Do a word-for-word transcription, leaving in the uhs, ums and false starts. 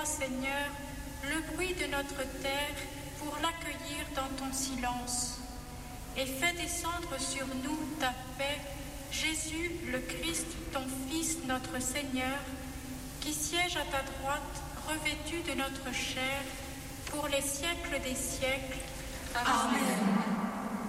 toi, Seigneur, le bruit de notre terre pour l'accueillir dans ton silence. Et fais descendre sur nous ta paix, Jésus, le Christ, ton Fils, notre Seigneur, qui siège à ta droite, revêtu de notre chair, pour les siècles des siècles. Amen.